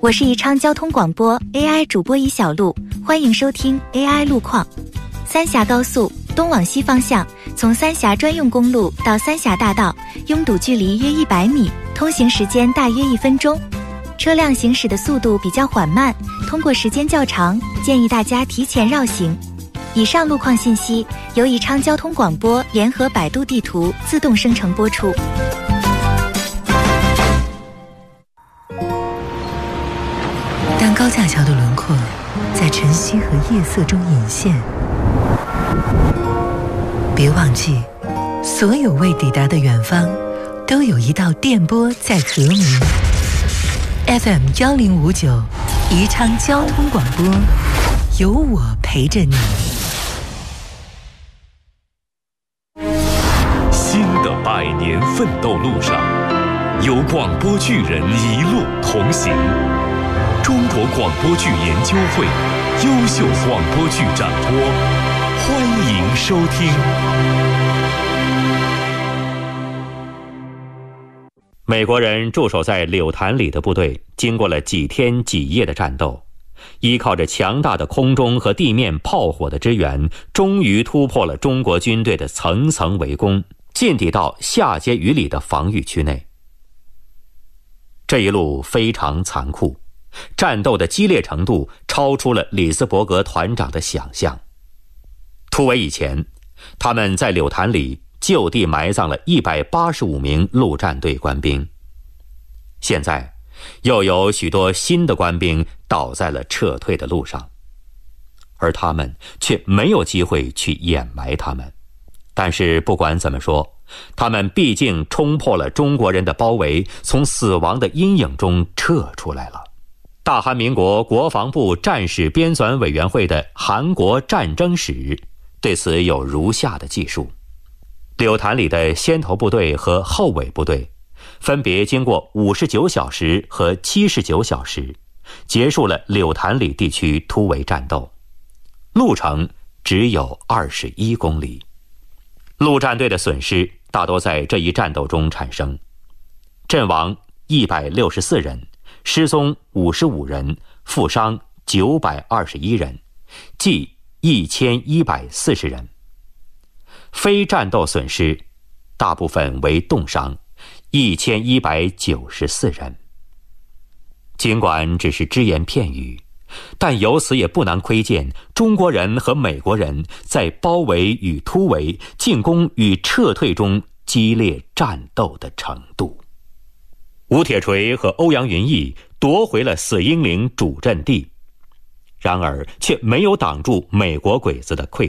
我是宜昌交通广播 AI 主播宜小璐，欢迎收听 AI 路况。三峡高速东往西方向，从三峡专用公路到三峡大道，拥堵距离约100米，通行时间大约1分钟。车辆行驶的速度比较缓慢，通过时间较长，建议大家提前绕行。以上路况信息由宜昌交通广播联合百度地图自动生成播出。 当高架桥的轮廓在晨曦和夜色中隐现，别忘记，所有未抵达的远方，都有一道电波在和鸣。FM 1059，宜昌交通广播，有我陪着你。 新的100年奋斗路上，有广播剧人一路同行。中国广播剧研究会优秀广播剧展播，欢迎收听。 美国人驻守在柳潭里的部队，经过了几天几夜的战斗，依靠着强大的空中和地面炮火的支援，终于突破了中国军队的层层围攻，进抵到下碣隅里的防御区内。这一路非常残酷，战斗的激烈程度超出了里斯伯格团长的想象。突围以前，他们在柳潭里就地埋葬了185名陆战队官兵。现在又有许多新的官兵倒在了撤退的路上，而他们却没有机会去掩埋他们。但是不管怎么说，他们毕竟冲破了中国人的包围，从死亡的阴影中撤出来了。大韩民国国防部战史编纂委员会的韩国战争史对此有如下的记述：柳潭里的先头部队和后尾部队分别经过59小时和79小时，结束了柳潭里地区突围战斗，路程只有21公里。陆战队的损失大多在这一战斗中产生，阵亡164人，失踪55人，负伤921人，计1140人。非战斗损失大部分为冻伤1194人。尽管只是只言片语，但由此也不难窥见中国人和美国人在包围与突围、进攻与撤退中激烈战斗的程度。吴铁锤和欧阳云逸夺回了死英岭主阵地，然而却没有挡住美国鬼子的溃